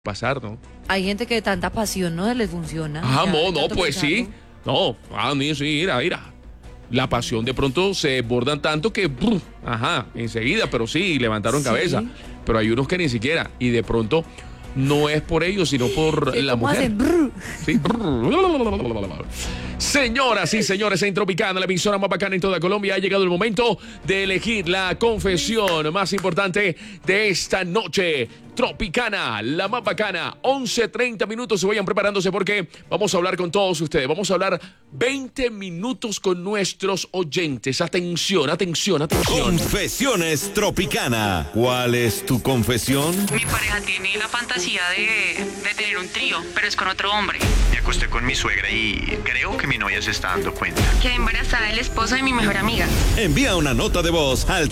pasar, ¿no? Hay gente que de tanta pasión no les funciona. Ah, Ya, no, tanto pues sí. pensarlo. No, a mí sí, mira. La pasión de pronto se desbordan tanto que, enseguida, pero sí, levantaron Sí. cabeza. Pero hay unos que ni siquiera. Y de pronto no es por ellos, sino por la ¿Cómo mujer. hacen? Brr. Sí. Señoras y señores, en Tropicana, la emisora más bacana en toda Colombia, ha llegado el momento de elegir la confesión más importante de esta noche. Tropicana, la más bacana, 11:30 minutos. Se vayan preparándose porque vamos a hablar con todos ustedes. Vamos a hablar 20 minutos con nuestros oyentes. Atención, atención, atención. Confesiones Tropicana. ¿Cuál es tu confesión? Mi pareja tiene la fantasía de tener un trío, pero es con otro hombre. Me acosté con mi suegra y creo que mi novia se está dando cuenta. Quedé embarazada del esposo de mi mejor amiga. Envía una nota de voz al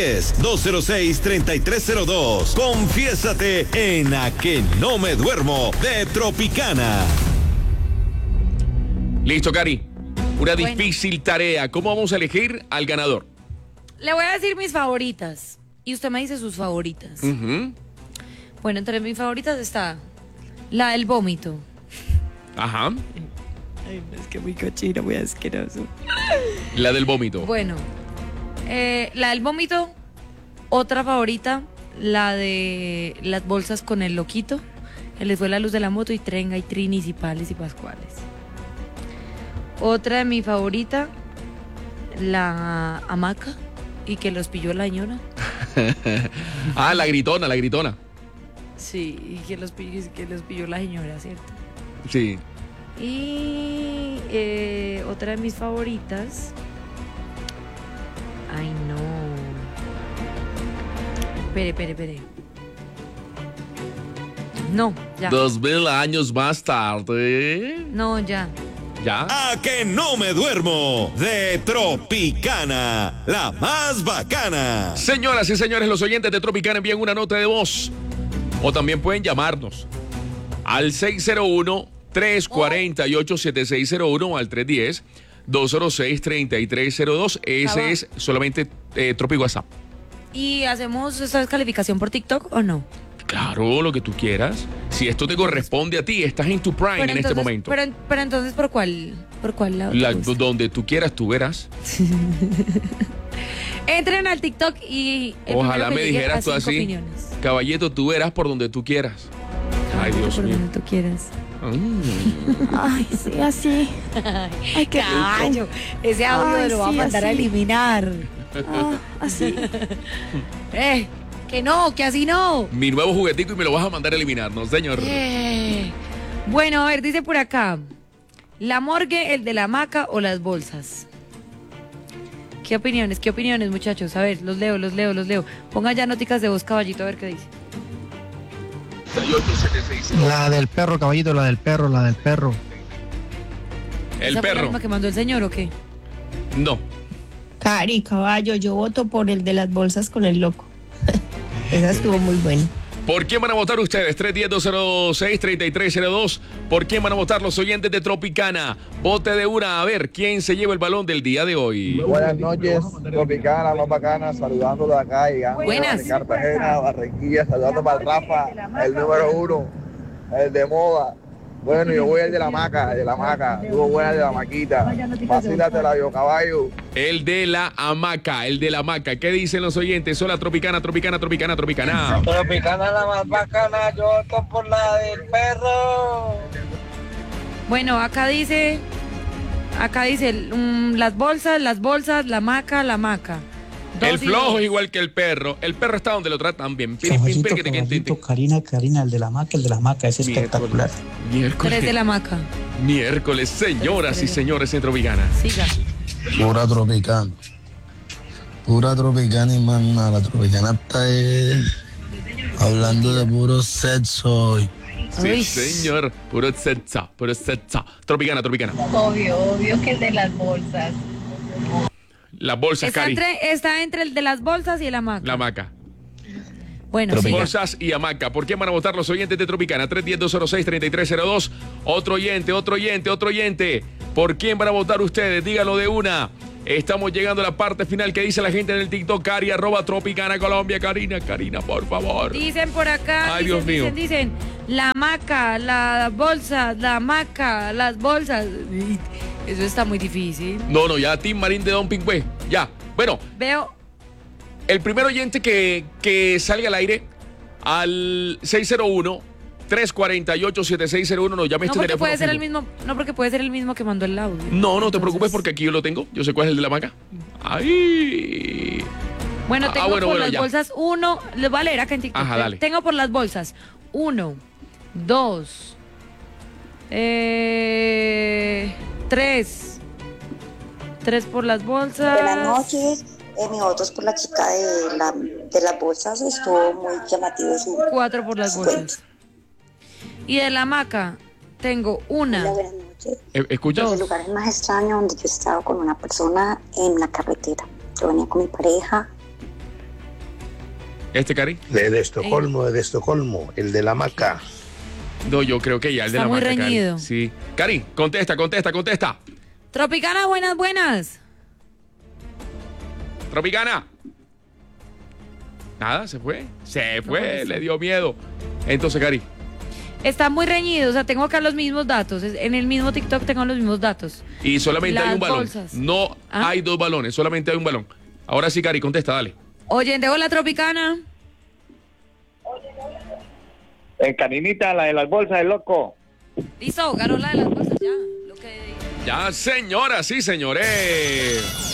310-206-3302. Confiésate en A que no me duermo de Tropicana. Listo, Cari. Una Bueno. difícil tarea. ¿Cómo vamos a elegir al ganador? Le voy a decir mis favoritas. Y usted me dice sus favoritas. Ujú. Bueno, entre mis favoritas está la del vómito. Ajá. Ay, es que muy cochino, muy asqueroso. La del vómito. Bueno, la del vómito. Otra favorita, la de las bolsas con el loquito. Que les fue la luz de la moto y trenga y trinis y pales y pascuales. Otra de mi favorita, la hamaca y que los pilló la señora. Ah, la gritona, la gritona. Sí, y que los pilló la señora, ¿cierto? Sí. Y otra de mis favoritas. Ay, no. Espere. No, ya. 2000 años más tarde. No, ya. ¿Ya? A que no me duermo de Tropicana, la más bacana. Señoras y señores, los oyentes de Tropicana envían una nota de voz. O también pueden llamarnos al 601-348-7601 o al 310-206-3302. Ese es solamente Tropi WhatsApp. ¿Y hacemos esta descalificación por TikTok o no? Claro, lo que tú quieras. Si esto te corresponde a ti, estás en tu prime en este momento. Pero entonces, ¿por cuál lado? te gusta? Donde tú quieras, tú verás. Entren al TikTok y el Ojalá primero que me llegue dijeras a tú 5 así. opiniones. Caballito, tú verás por donde tú quieras. Ay, Dios por mío. donde tú quieras. Ay, sí, así. Ay, qué rico. Caballo, ese audio Ay, lo va a sí, mandar a así. eliminar. Ah, así. Que no, que así no. Mi nuevo juguetico y me lo vas a mandar a eliminar, ¿no, señor? Bueno, a ver, dice por acá. ¿La morgue, el de la hamaca o las bolsas? ¿Qué opiniones, muchachos? A ver, los leo. Pongan ya noticas de voz, caballito, a ver qué dice. La del perro, caballito, la del perro. El ¿Esa fue la perro. misma que mandó el señor o qué? No. Cari, caballo, yo voto por el de las bolsas con el loco. Esa estuvo muy buena. ¿Por quién van a votar ustedes? 310-206-3302. ¿Por quién van a votar los oyentes de Tropicana? Vote de una. A ver, ¿quién se lleva el balón del día de hoy? Buenas noches, Tropicana, más bacana, saludándolo de acá, llegando Buenas. de Cartagena, Barranquilla, saludando para el Rafa, el número 1, el de moda. Bueno, yo voy al de la hamaca, tú buena de la maquita, vacílatela yo, caballo. El de la hamaca. ¿Qué dicen los oyentes? Hola, Tropicana. Tropicana la más bacana, yo voto por la del perro. Bueno, acá dice las bolsas, la hamaca. El flojo es igual que el perro. El perro está donde lo tratan bien. Caballito, Karina, el de la hamaca, es espectacular. Tres de la hamaca. Miércoles, señoras y señores en Tropicana. Siga. Pura Tropicana, y mamá, la Tropicana está hablando de puro sexo hoy. Sí, Uy. señor. Puro setza. Tropicana. Obvio que el de las bolsas. Las bolsas, Cari. Está entre el de las bolsas y el hamaca. La hamaca. Bueno, siga. Bolsas y hamaca. ¿Por qué van a votar los oyentes de Tropicana? 310-206-3302. Otro oyente. ¿Por quién van a votar ustedes? Díganlo de una. Estamos llegando a la parte final. ¿Qué dice la gente en el TikTok? Cari, @Tropicana Colombia. Karina, por favor. Dicen por acá, Ay, Dios mío. dicen, la hamaca, la bolsa, la hamaca, las bolsas. Eso está muy difícil. No, ya Team Marín de Don Pingüe. Ya. Bueno, Veo, el primer oyente que salga al aire al 601-348-7601 nos llame no este porque teléfono puede ser el fijo. mismo, no porque puede ser el mismo que mandó el audio. No te Entonces- preocupes porque aquí yo lo tengo. Yo sé cuál es el de la maca. Ahí. Bueno, tengo bueno, por las ya. bolsas 1, les voy a leer acá en TikTok. Ajá, dale. Tengo por las bolsas 1, 2, 3. 3 por las bolsas. Buenas noches. Mi voto es por la chica de las bolsas. Estuvo muy llamativo su 4 por las bolsas. Y de la hamaca tengo una. Hola, buenas noches. ¿Escuchas? El lugar es más extraño donde yo he estado con una persona en la carretera. Yo venía con mi pareja. Cari. De Estocolmo, el de la hamaca. No, yo creo que ya el de Está la muy maca, Cari. reñido. Sí. Cari, contesta. Tropicana, buenas. Tropicana. Nada, se fue. Le dio miedo. Entonces, Cari. Está muy reñido, o sea, tengo acá los mismos datos. En el mismo TikTok tengo los mismos datos. Y solamente Las hay un balón. bolsas. No ¿Ah? hay 2 balones, solamente hay un balón. Ahora sí, Cari, contesta, dale. Oyente, hola Tropicana. Carinita, la de las bolsas, el loco. Listo, ganó la de las bolsas ya. Lo que... Ya, señoras y señores.